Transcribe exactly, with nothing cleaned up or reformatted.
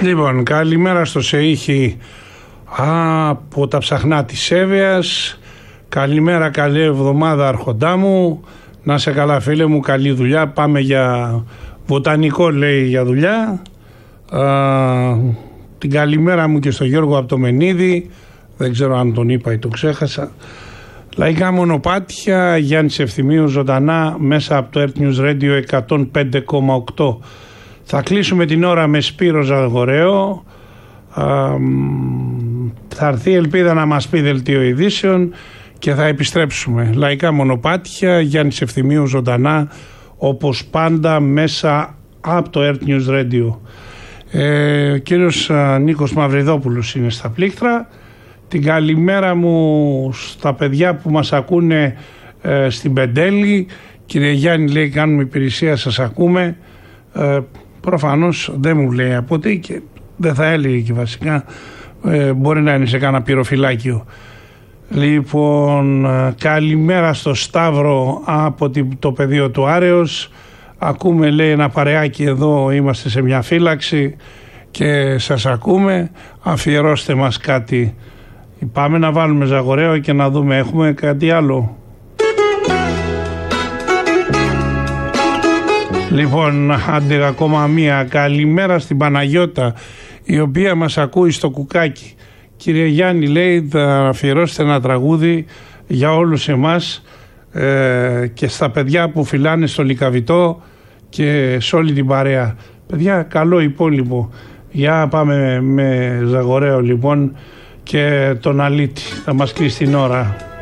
Λοιπόν, καλημέρα στο Σεΐχη από τα ψαχνά της Εύβοιας. Καλημέρα, καλή εβδομάδα αρχοντά μου. Να σε καλά φίλε μου, καλή δουλειά. Πάμε για βοτανικό, λέει, για δουλειά. Α, την καλημέρα μου και στο Γιώργο από το Μενίδη. Δεν ξέρω αν τον είπα ή το ξέχασα. Λαϊκά μονοπάτια, Γιάννης Ευθυμίου ζωντανά μέσα από το Earth News Radio εκατόν πέντε κόμμα οκτώ. Θα κλείσουμε την ώρα με Σπύρο Ζαγορέο. Α, θα έρθει η ελπίδα να μας πει δελτίο ειδήσεων και θα επιστρέψουμε. Λαϊκά μονοπάτια, Γιάννης Ευθυμίου ζωντανά, όπως πάντα μέσα από το Earth News Radio. Ε, ο κύριος Νίκος Μαυριδόπουλος είναι στα πλήκτρα. Την καλημέρα μου στα παιδιά που μας ακούνε ε, στην Πεντέλη. Κύριε Γιάννη, λέει, κάνουμε υπηρεσία, σας ακούμε. Ε, προφανώς δεν μου λέει από τι και δεν θα έλεγε και βασικά. Ε, μπορεί να είναι σε κάνα πυροφυλάκιο. Λοιπόν, καλημέρα στο Σταύρο από το πεδίο του Άρεος. Ακούμε, λέει, ένα παρεάκι εδώ, είμαστε σε μια φύλαξη και σας ακούμε. Αφιερώστε μας κάτι. Πάμε να βάλουμε Ζαγορέο και να δούμε, έχουμε κάτι άλλο. Λοιπόν, άντε ακόμα μία. Καλημέρα στην Παναγιώτα, η οποία μας ακούει στο κουκάκι. Κύριε Γιάννη, λέει, θα αφιερώσετε ένα τραγούδι για όλους εμάς ε, και στα παιδιά που φυλάνε στο Λυκαβητό και σε όλη την παρέα. Παιδιά, καλό υπόλοιπο. Για πάμε με Ζαγορέο λοιπόν και τον Αλίτη. Θα μας κλείσει την ώρα.